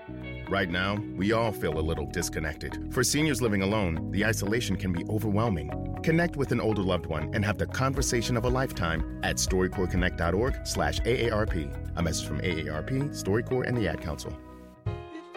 Right now, we all feel a little disconnected. For seniors living alone, the isolation can be overwhelming. Connect with an older loved one and have the conversation of a lifetime at StoryCorpsConnect.org/AARP. A message from AARP, StoryCorps, and the Ad Council.